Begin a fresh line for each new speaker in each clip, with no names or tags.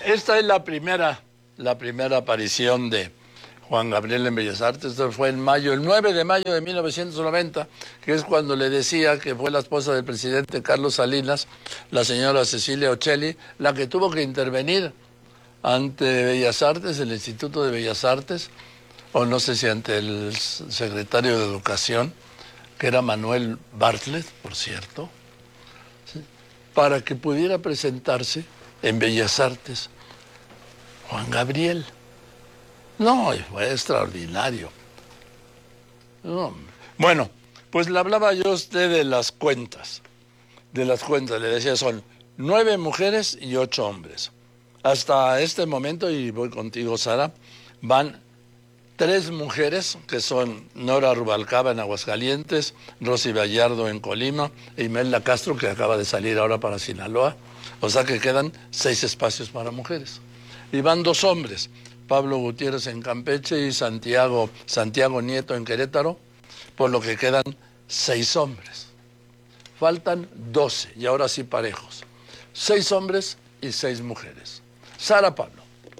esta es la primera aparición de Juan Gabriel en Bellas Artes. Esto fue en mayo, el 9 de mayo de 1990, que es cuando le decía que fue la esposa del presidente Carlos Salinas, la señora Cecilia Ocelli, la que tuvo que intervenir ante Bellas Artes, el Instituto de Bellas Artes, o no sé si ante el secretario de Educación, que era Manuel Bartlett, por cierto, ¿sí?, para que pudiera presentarse en Bellas Artes Juan Gabriel. No, fue extraordinario. No. Bueno, pues le hablaba yo a usted de las cuentas. Le decía, son 9 mujeres y 8 hombres. Hasta este momento, y voy contigo, Sara, van 3 mujeres, que son Nora Rubalcaba en Aguascalientes, Rosy Gallardo en Colima, e Imelda Castro, que acaba de salir ahora para Sinaloa. O sea que quedan 6 espacios para mujeres. Y van 2 hombres, Pablo Gutiérrez en Campeche y Santiago Nieto en Querétaro, por lo que quedan 6 hombres. Faltan 12, y ahora sí parejos. 6 hombres y 6 mujeres. Sara Pablo.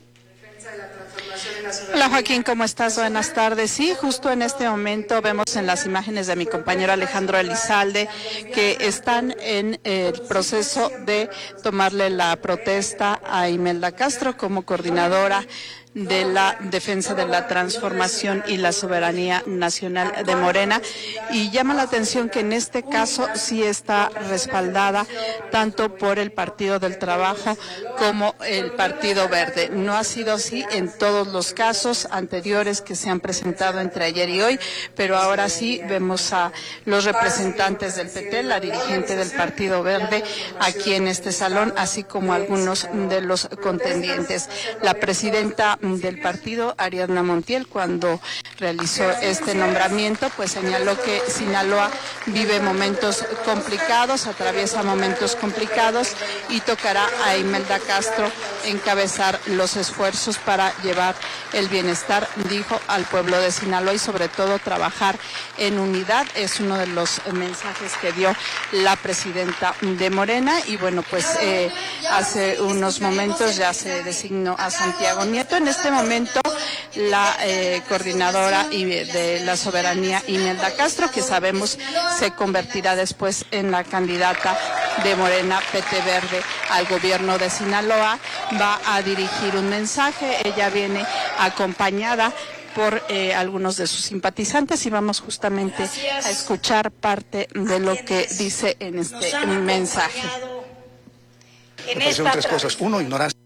Hola Joaquín, ¿cómo estás? Buenas tardes. Sí, justo en este momento vemos en las imágenes de mi compañero Alejandro Elizalde que están en el proceso de tomarle la protesta a Imelda Castro como coordinadora de la defensa de la transformación y la soberanía nacional de Morena, y llama la atención que en este caso sí está respaldada tanto por el Partido del Trabajo como el Partido Verde. No ha sido así en todos los casos anteriores que se han presentado entre ayer y hoy, pero ahora sí vemos a los representantes del PT, la dirigente del Partido Verde, aquí en este salón, así como algunos de los contendientes. La presidenta del partido, Ariadna Montiel, cuando realizó este nombramiento, pues señaló que Sinaloa vive momentos complicados, atraviesa momentos complicados, y tocará a Imelda Castro encabezar los esfuerzos para llevar el bienestar, dijo, al pueblo de Sinaloa, y sobre todo trabajar en unidad. Es uno de los mensajes que dio la presidenta de Morena. Y bueno, pues hace unos momentos ya se designó a Santiago Nieto. En este momento la coordinadora de la soberanía, Imelda Castro, que sabemos se convertirá después en la candidata de Morena PT Verde al gobierno de Sinaloa, va a dirigir un mensaje. Ella viene acompañada por algunos de sus simpatizantes, y vamos justamente a escuchar parte de lo que dice en este mensaje.
Me parecieron 3 cosas. 1, ignorancia.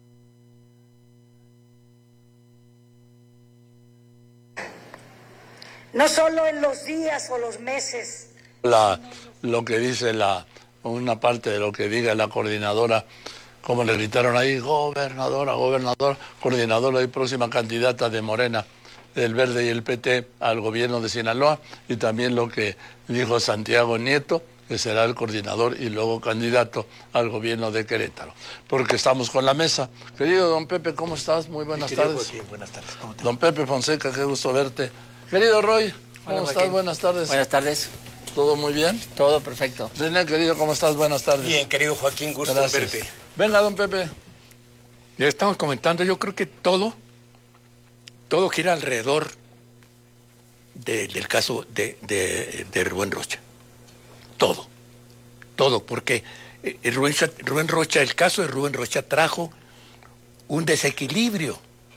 No solo en los días o los meses.
Lo que dice una parte de lo que diga la coordinadora, como le gritaron ahí, gobernadora, coordinadora y próxima candidata de Morena, del Verde y el PT al gobierno de Sinaloa, y también lo que dijo Santiago Nieto, que será el coordinador y luego candidato al gobierno de Querétaro. Porque estamos con la mesa. Querido don Pepe, ¿cómo estás? Muy buenas tardes.
Joaquín, buenas tardes. ¿Cómo te va?
Don Pepe Fonseca, qué gusto verte. Querido Roy, ¿cómo estás? Buenas tardes.
Buenas tardes.
¿Todo muy bien?
Todo perfecto.
René, querido, ¿cómo estás? Buenas tardes.
Bien, querido Joaquín, gusto en verte.
Venga, don Pepe.
Ya estamos comentando, yo creo que todo gira alrededor del caso de Rubén Rocha. Todo, porque Rubén Rocha, el caso de Rubén Rocha trajo un desequilibrio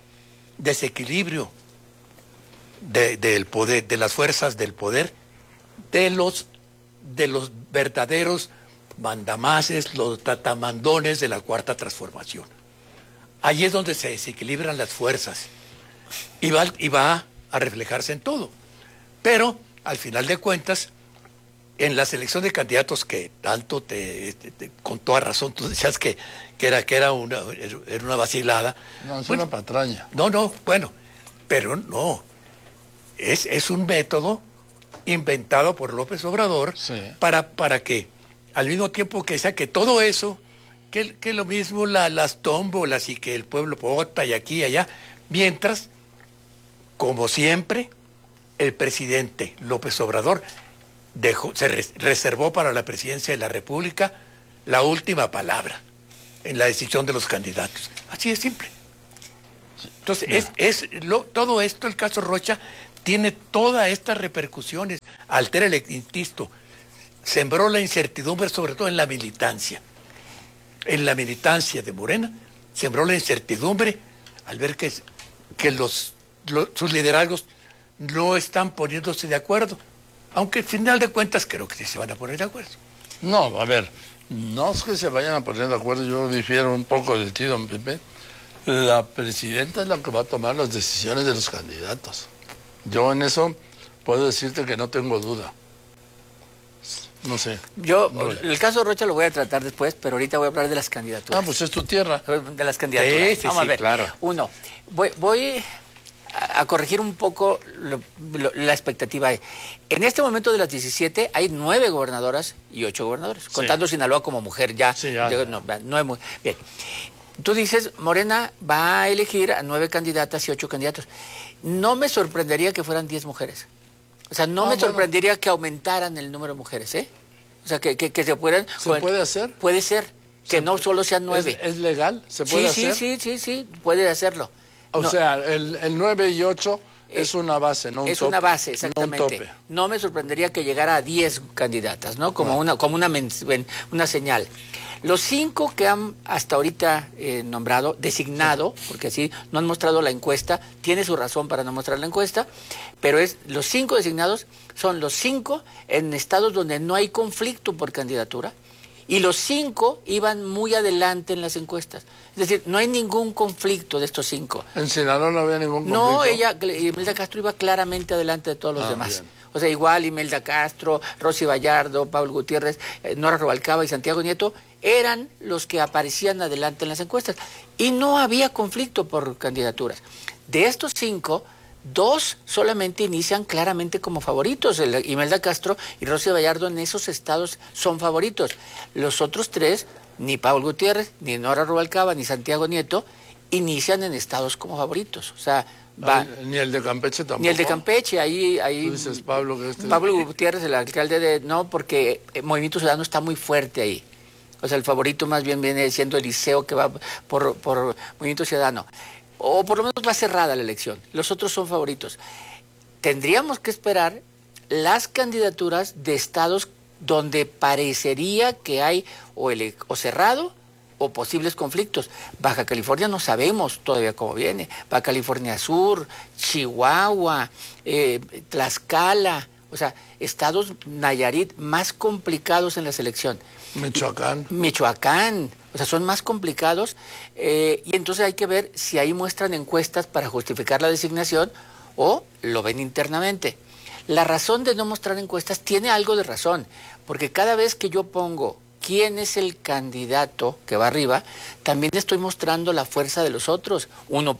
del poder, de las fuerzas del poder, de los verdaderos mandamases, los tatamandones de la Cuarta Transformación. Ahí es donde se desequilibran las fuerzas y va a reflejarse en todo. Pero, al final de cuentas, en la selección de candidatos que tanto con toda razón tú decías que era una vacilada.
No, es una patraña.
No, bueno, pero no. Es un método inventado por López Obrador, sí, para que, al mismo tiempo que sea que todo eso, que lo mismo las tómbolas y que el pueblo vota y aquí y allá, mientras, como siempre, el presidente López Obrador reservó para la presidencia de la República la última palabra en la decisión de los candidatos. Así de simple. Entonces, todo esto, el caso Rocha, tiene todas estas repercusiones. Altera, insisto, sembró la incertidumbre, sobre todo en la militancia. En la militancia de Morena, sembró la incertidumbre al ver que sus liderazgos no están poniéndose de acuerdo. Aunque al final de cuentas creo que sí se van a poner de acuerdo.
No, a ver, no es que se vayan a poner de acuerdo, yo difiero un poco del tío don Pepe. La presidenta es la que va a tomar las decisiones de los candidatos. Yo en eso puedo decirte que no tengo duda. No sé.
El caso Rocha lo voy a tratar después, pero ahorita voy a hablar de las candidaturas.
Ah, pues es tu tierra.
De las candidaturas.
Sí,
Vamos a ver.
claro.
Uno, voy a corregir un poco la expectativa. En este momento de las 17 hay 9 gobernadoras y 8 gobernadores, contando Sinaloa como mujer ya.
Sí, ya.
No es muy bien. Tú dices, Morena va a elegir a 9 candidatas y 8 candidatos. No me sorprendería que fueran 10 mujeres. O sea, no me sorprendería que aumentaran el número de mujeres, ¿eh? O sea, que se puedan...
¿Se puede hacer?
Puede ser, que no solo sean 9.
¿Es legal? ¿Se puede hacer?
Sí, puede hacerlo.
O sea, el 9 y 8 es una base, no un tope.
Es una base, exactamente.
No un tope.
No me sorprendería que llegara a 10 candidatas, ¿no? Como una señal. Los 5 que han hasta ahorita nombrado, designado, porque así no han mostrado la encuesta, tiene su razón para no mostrar la encuesta, pero los 5 designados son los 5 en estados donde no hay conflicto por candidatura, y los 5 iban muy adelante en las encuestas. Es decir, no hay ningún conflicto de estos 5.
¿En Sinaloa no había ningún conflicto?
No, Imelda Castro iba claramente adelante de todos los demás.
Bien.
O sea, igual Imelda Castro, Rosy Vallardo, Pablo Gutiérrez, Nora Rubalcaba y Santiago Nieto eran los que aparecían adelante en las encuestas. Y no había conflicto por candidaturas. De estos 5, 2 solamente inician claramente como favoritos. Imelda Castro y Rosy Vallardo en esos estados son favoritos. Los otros 3, ni Pablo Gutiérrez, ni Nora Rubalcaba, ni Santiago Nieto, inician en estados como favoritos. O sea,
ni el de Campeche tampoco.
Ni el de Campeche, ahí
Tú dices Pablo
Gutiérrez, el alcalde no, porque el Movimiento Ciudadano está muy fuerte ahí. O sea, el favorito más bien viene siendo Eliseo, que va por Movimiento Ciudadano. O por lo menos va cerrada la elección. Los otros son favoritos. Tendríamos que esperar las candidaturas de estados donde parecería que hay o cerrado o posibles conflictos. Baja California no sabemos todavía cómo viene. Baja California Sur, Chihuahua, Tlaxcala, o sea, estados Nayarit más complicados en la selección. Michoacán, o sea, son más complicados y entonces hay que ver si ahí muestran encuestas para justificar la designación o lo ven internamente. La razón de no mostrar encuestas tiene algo de razón, porque cada vez que yo pongo quién es el candidato que va arriba, también estoy mostrando la fuerza de los otros, 1%,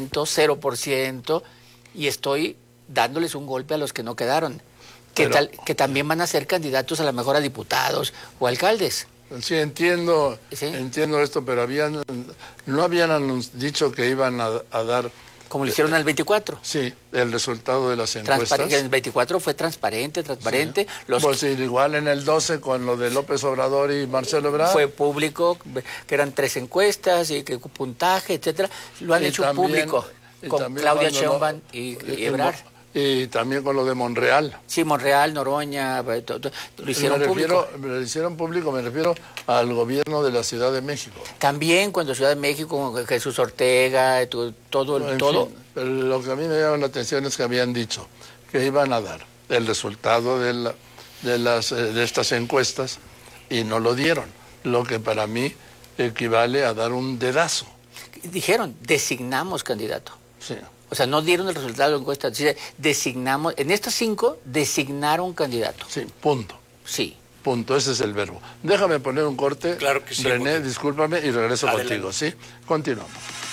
0%, y estoy dándoles un golpe a los que no quedaron, que también van a ser candidatos a lo mejor a diputados o alcaldes.
Sí, entiendo esto, pero no habían dicho que iban a dar...
Como lo hicieron al 24.
Sí, el resultado de las encuestas.
El 24 fue transparente. Sí.
Pues igual en el 12 con lo de López Obrador y Marcelo Ebrard.
Fue público, que eran 3 encuestas y que puntaje, etcétera. Lo han hecho público con Claudia Sheinbaum y Ebrard.
Y también con lo de Monreal.
Sí, Monreal, Noroña, lo hicieron público.
Lo hicieron público, me refiero al gobierno de la Ciudad de México.
También cuando Ciudad de México, Jesús Ortega, todo.
Fin, pero lo que a mí me llama la atención es que habían dicho que iban a dar el resultado de estas encuestas y no lo dieron, lo que para mí equivale a dar un dedazo.
Dijeron, designamos candidato.
Sí.
O sea, no dieron el resultado de la encuesta. Designamos, en estos 5, designaron candidato.
Sí, punto.
Sí.
Punto, ese es el verbo. Déjame poner un corte.
Claro que sí.
René, discúlpame y regreso contigo, ¿sí? Continuamos.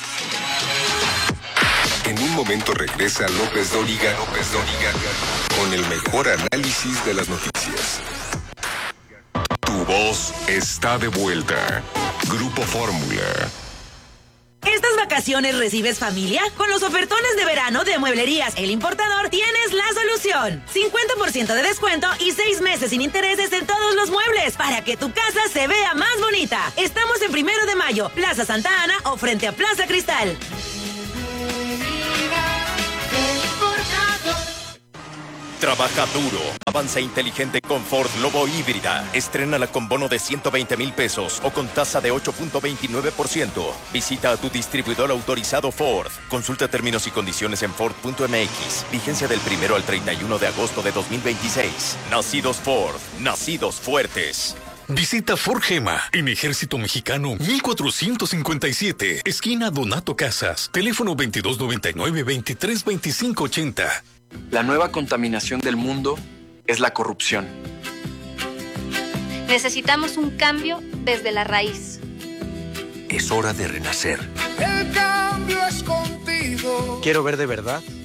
En un momento regresa López Dóriga con el mejor análisis de las noticias. Tu voz está de vuelta. Grupo Fórmula.
¿Estas vacaciones recibes familia? Con los ofertones de verano de Mueblerías El Importador tienes la solución. 50% de descuento y 6 meses sin intereses en todos los muebles para que tu casa se vea más bonita. Estamos en 1 de Mayo, Plaza Santa Ana o frente a Plaza Cristal.
Trabaja duro, avanza inteligente con Ford Lobo híbrida. Estrénala con bono de 120,000 pesos o con tasa de 8.29%. Visita a tu distribuidor autorizado Ford. Consulta términos y condiciones en Ford.mx. Vigencia del 1 al 31 de agosto de 2026. Nacidos Ford, nacidos fuertes.
Visita Forgema en Ejército Mexicano 1457, esquina Donato Casas, teléfono 2299-232580.
La nueva contaminación del mundo es la corrupción.
Necesitamos un cambio desde la raíz.
Es hora de renacer.
El cambio es contigo.
Quiero ver de verdad